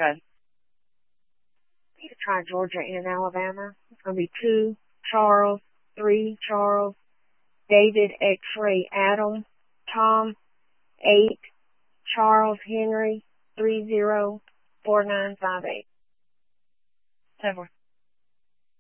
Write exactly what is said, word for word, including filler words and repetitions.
Good. You can try Georgia and Alabama. It's going to be two, Charles, three, Charles, David, X-ray, Adam, Tom, eight, Charles, Henry, three, zero, four, nine, five, eight. Seven.